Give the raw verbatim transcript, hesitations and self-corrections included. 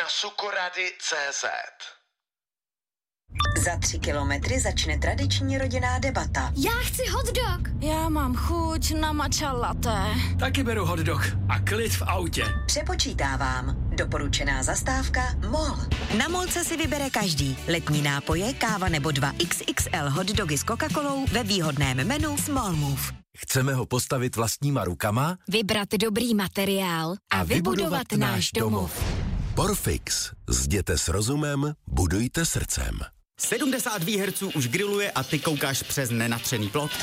na sukorady tečka cé zet. Za tři kilometry začne tradiční rodinná debata. Já chci hotdog. Já mám chuť na matcha latte. Taky beru hotdog a klid v autě. Přepočítávám. Doporučená zastávka MOL. Na Molce si vybere každý. Letní nápoje, káva nebo dva iks iks el hotdogy s Coca-Colou ve výhodném menu Small Move. Chceme ho postavit vlastníma rukama? Vybrat dobrý materiál a, a vybudovat náš domov. Porfix. Zděte s rozumem, budujte srdcem. sedmdesát dvě hertzů už griluje a ty koukáš přes nenatřený plot.